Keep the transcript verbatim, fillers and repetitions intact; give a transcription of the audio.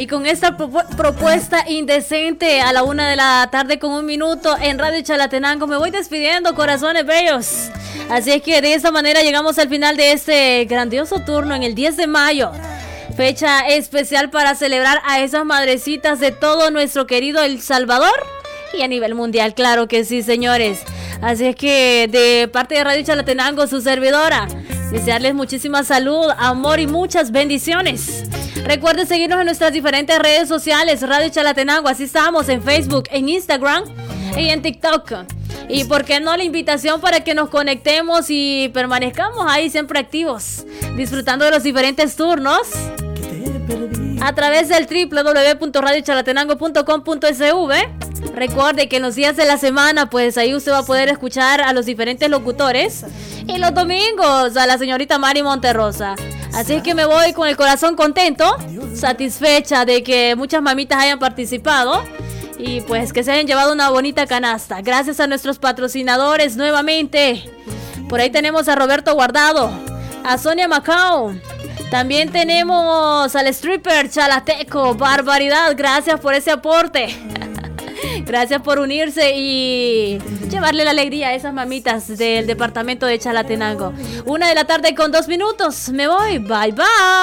Y con esta pro propuesta indecente a la una de la tarde con un minuto en Radio Chalatenango me voy despidiendo, corazones bellos. Así es que de esta manera llegamos al final de este grandioso turno en el diez de mayo. Fecha especial para celebrar a esas madrecitas de todo nuestro querido El Salvador y a nivel mundial, claro que sí, señores. Así es que de parte de Radio Chalatenango, su servidora, desearles muchísima salud, amor y muchas bendiciones. Recuerden seguirnos en nuestras diferentes redes sociales, Radio Chalatenango, así estamos en Facebook, en Instagram y en TikTok. Y por qué no la invitación para que nos conectemos y permanezcamos ahí siempre activos, disfrutando de los diferentes turnos a través del doble u doble u doble u punto radio chalatenango punto com punto s v. Recuerde que en los días de la semana, pues ahí usted va a poder escuchar a los diferentes locutores. Y los domingos a la señorita Mari Monterrosa. Así es que me voy con el corazón contento, satisfecha de que muchas mamitas hayan participado y pues que se hayan llevado una bonita canasta. Gracias a nuestros patrocinadores nuevamente. Por ahí tenemos a Roberto Guardado, a Sonia Macao. También tenemos al stripper Chalateco. Barbaridad, gracias por ese aporte. Gracias por unirse y llevarle la alegría a esas mamitas del departamento de Chalatenango. Una de la tarde con dos minutos. Me voy. Bye, bye.